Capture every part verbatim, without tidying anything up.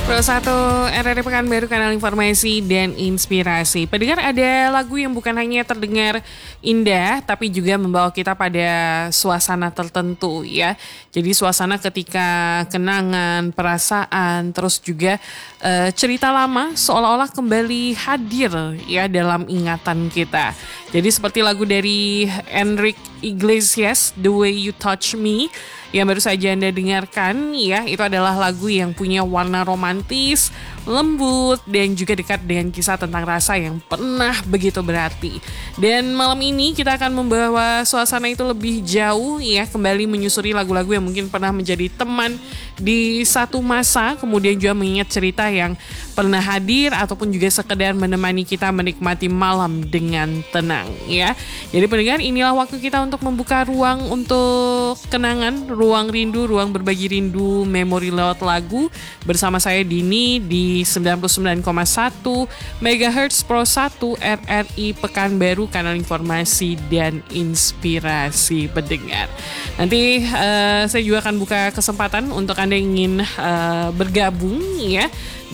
Pro satu R R I Pekanbaru, kanal informasi dan inspirasi. Pendengar, ada lagu yang bukan hanya terdengar indah, tapi juga membawa kita pada suasana tertentu ya. Jadi suasana ketika kenangan, perasaan, terus juga uh, cerita lama seolah-olah kembali hadir ya dalam ingatan kita. Jadi seperti lagu dari Enrique Iglesias, The Way You Touch Me, yang baru saja Anda dengarkan ya, itu adalah lagu yang punya warna romantis, lembut, dan juga dekat dengan kisah tentang rasa yang pernah begitu berarti. Dan malam ini kita akan membawa suasana itu lebih jauh ya, kembali menyusuri lagu-lagu yang mungkin pernah menjadi teman di satu masa, kemudian juga mengingat cerita yang pernah hadir ataupun juga sekedar menemani kita menikmati malam dengan tenang ya. Jadi pendengar, inilah waktu kita untuk membuka ruang untuk kenangan, ruang rindu, ruang berbagi rindu, memori lewat lagu bersama saya Dini di sembilan puluh sembilan koma satu megahertz Pro satu R R I Pekanbaru, kanal informasi dan inspirasi pendengar. Nanti uh, saya juga akan buka kesempatan untuk Anda yang ingin uh, bergabung ya,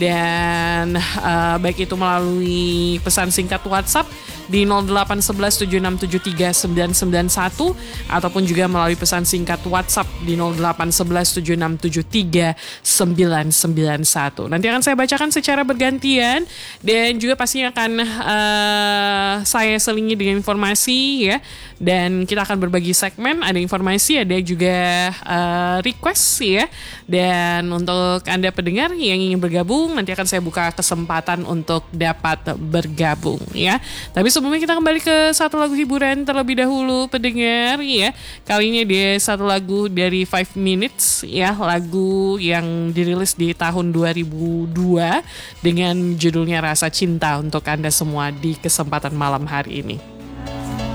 dan uh, baik itu melalui pesan singkat WhatsApp di nol delapan satu satu tujuh enam tujuh tiga sembilan sembilan satu ataupun juga melalui pesan singkat WhatsApp di nol delapan satu satu tujuh enam tujuh tiga sembilan sembilan satu. Nanti akan saya bacakan secara bergantian dan juga pastinya akan uh, saya selingi dengan informasi ya, dan kita akan berbagi segmen, ada informasi, ada juga uh, request ya. Dan untuk Anda pendengar yang ingin bergabung, nanti akan saya buka kesempatan untuk dapat bergabung ya. Tapi sebelumnya kita kembali ke satu lagu hiburan terlebih dahulu pendengar ya. Kali ini dia satu lagu dari Five Minutes ya, lagu yang dirilis di tahun dua ribu dua dengan judulnya Rasa Cinta untuk Anda semua di kesempatan malam hari ini.